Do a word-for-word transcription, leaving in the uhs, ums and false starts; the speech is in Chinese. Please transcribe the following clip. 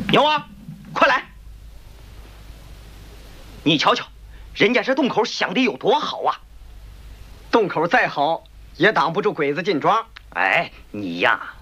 牛啊，快来！你瞧瞧，人家这洞口想的有多好啊！ 洞口再好，也挡不住鬼子进庄。 哎，你呀，